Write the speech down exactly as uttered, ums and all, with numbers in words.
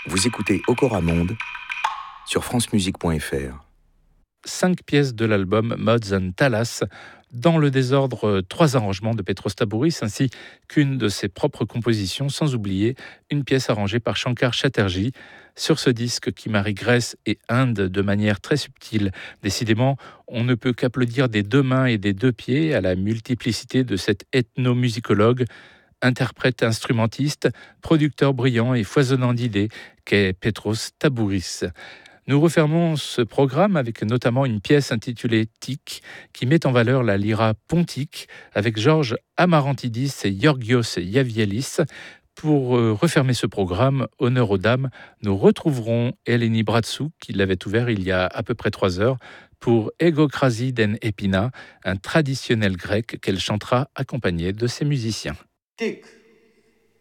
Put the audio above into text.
Vous écoutez Okora Monde sur francemusique point f r. Cinq pièces de l'album Mods and Talas, dans le désordre trois arrangements de Petros Tabouris ainsi qu'une de ses propres compositions, sans oublier une pièce arrangée par Shankar Chatterjee sur ce disque qui marie Grèce et Inde de manière très subtile. Décidément, on ne peut qu'applaudir des deux mains et des deux pieds à la multiplicité de cet ethnomusicologue, interprète instrumentiste, producteur brillant et foisonnant d'idées qu'est Petros Tabouris. Nous refermons ce programme avec notamment une pièce intitulée Tic qui met en valeur la lyra pontique avec Georges Amarantidis et Georgios Yavialis. Pour refermer ce programme, honneur aux dames, nous retrouverons Eleni Bratsou qui l'avait ouvert il y a à peu près trois heures pour Egokrasi den Epina, un traditionnel grec qu'elle chantera accompagnée de ses musiciens. Tic.